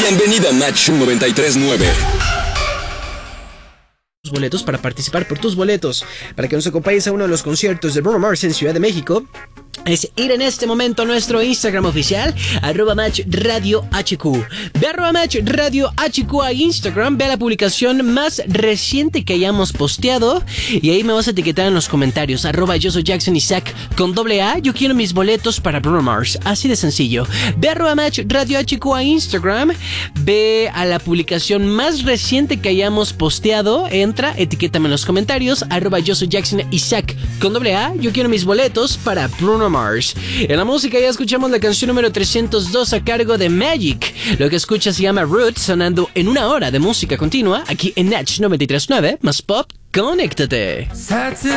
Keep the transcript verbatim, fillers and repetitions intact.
Bienvenida a Match noventa y tres nueve. Boletos para participar por tus boletos para que nos acompañes a uno de los conciertos de Bruno Mars en Ciudad de México es ir en este momento a nuestro Instagram oficial, arroba Match Radio H Q. Ve arroba Match Radio H Q a Instagram, ve a la publicación más reciente que hayamos posteado y ahí me vas a etiquetar en los comentarios, arroba yo soy Jackson Isaac con doble A, yo quiero mis boletos para Bruno Mars, así de sencillo. Ve arroba Match Radio H Q a Instagram, ve a la publicación más reciente que hayamos posteado, entra, etiquétame en los comentarios, arroba yo soy Jackson Isaac con doble A, yo quiero mis boletos para Bruno Mars. En la música ya escuchamos la canción número trescientos dos a cargo de Magic. Lo que escuchas se llama Roots, sonando en una hora de música continua aquí en Match noventa y tres nueve más Pop. Conéctate.